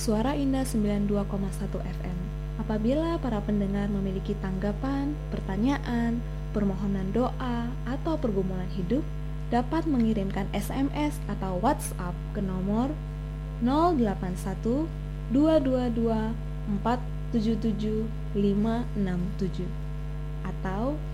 Suara Indah 92,1 FM. Apabila para pendengar memiliki tanggapan, pertanyaan, permohonan doa, atau pergumulan hidup, dapat mengirimkan SMS atau WhatsApp ke nomor 081 222 477 567 atau